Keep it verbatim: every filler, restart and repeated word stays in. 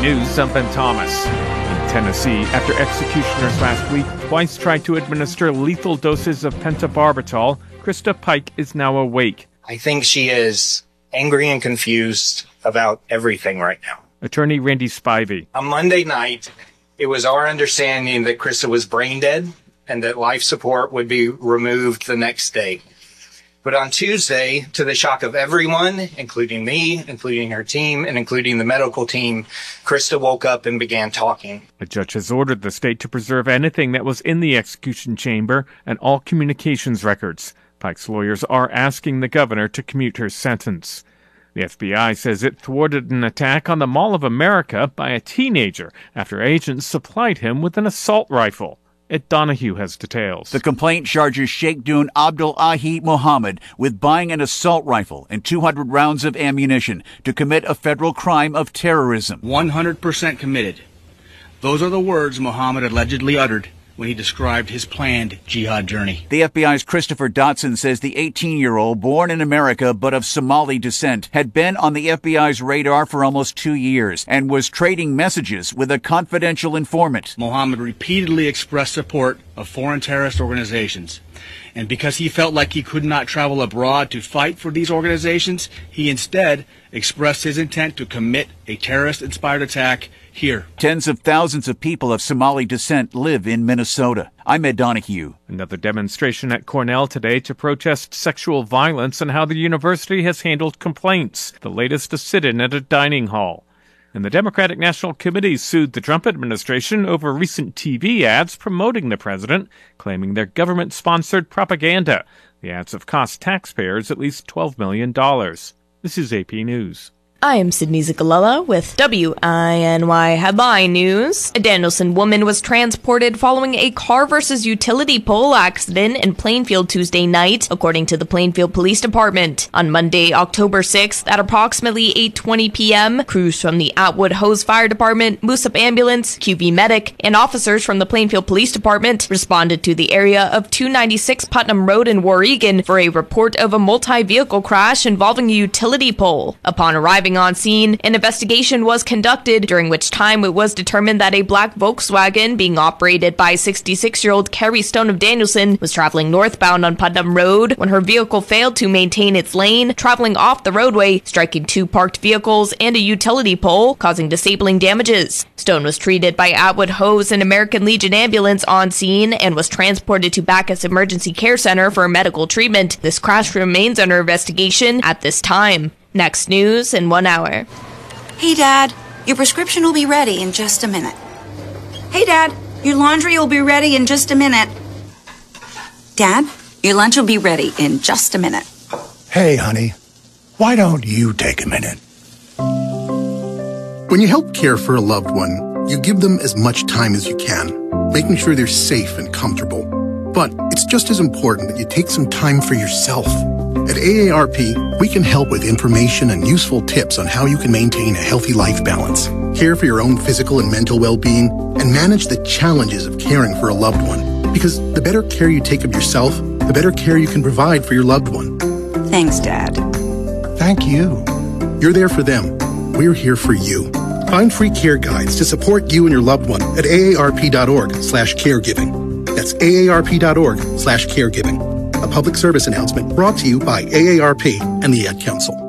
News, I'm Ben Thomas. In Tennessee, after executioners last week twice tried to administer lethal doses of pentobarbital, Krista Pike is now awake. I think she is angry and confused about everything right now. Attorney Randy Spivey. On Monday night, it was our understanding that Krista was brain dead and that life support would be removed the next day. But on Tuesday, to the shock of everyone, including me, including her team, and including the medical team, Krista woke up and began talking. The judge has ordered the state to preserve anything that was in the execution chamber and all communications records. Pike's lawyers are asking the governor to commute her sentence. The F B I says it thwarted an attack on the Mall of America by a teenager after agents supplied him with an assault rifle. Ed Donahue has details. The complaint charges Sheikhdun Abdul-Ahi Mohammed with buying an assault rifle and two hundred rounds of ammunition to commit a federal crime of terrorism. one hundred percent committed. Those are the words Mohammed allegedly uttered when he described his planned jihad journey. The F B I's Christopher Dotson says the eighteen-year-old, born in America but of Somali descent, had been on the F B I's radar for almost two years and was trading messages with a confidential informant. Mohammed repeatedly expressed support of foreign terrorist organizations. And because he felt like he could not travel abroad to fight for these organizations, he instead expressed his intent to commit a terrorist-inspired attack here. Tens of thousands of people of Somali descent live in Minnesota. I'm Ed Donahue. Another demonstration at Cornell today to protest sexual violence and how the university has handled complaints. The latest a sit-in at a dining hall. And the Democratic National Committee sued the Trump administration over recent T V ads promoting the president, claiming they're government-sponsored propaganda. The ads have cost taxpayers at least twelve million dollars. This is A P News. I am Sydney Zicalella with W I N Y Headline News. A Danielson woman was transported following a car versus utility pole accident in Plainfield Tuesday night, according to the Plainfield Police Department. On Monday, October sixth, at approximately eight twenty p.m., crews from the Atwood Hose Fire Department, Moosup Ambulance, Q V Medic, and officers from the Plainfield Police Department responded to the area of two ninety-six Putnam Road in Warrigan for a report of a multi-vehicle crash involving a utility pole. Upon arriving on scene, an investigation was conducted, during which time it was determined that a black Volkswagen being operated by sixty-six-year-old Carrie Stone of Danielson was traveling northbound on Putnam Road when her vehicle failed to maintain its lane, traveling off the roadway, striking two parked vehicles and a utility pole, causing disabling damages. Stone was treated by Atwood Hose and American Legion ambulance on scene and was transported to Bacchus Emergency Care Center for medical treatment. This crash remains under investigation at this time. Next news in one hour. Hey, Dad, your prescription will be ready in just a minute. Hey, Dad, your laundry will be ready in just a minute. Dad, your lunch will be ready in just a minute. Hey, honey, why don't you take a minute? When you help care for a loved one, you give them as much time as you can, making sure they're safe and comfortable. But it's just as important that you take some time for yourself. At A A R P, we can help with information and useful tips on how you can maintain a healthy life balance, care for your own physical and mental well-being, and manage the challenges of caring for a loved one. Because the better care you take of yourself, the better care you can provide for your loved one. Thanks, Dad. Thank you. You're there for them. We're here for you. Find free care guides to support you and your loved one at aarp.org slash caregiving. That's aarp.org slash caregiving. A public service announcement brought to you by A A R P and the Ad Council.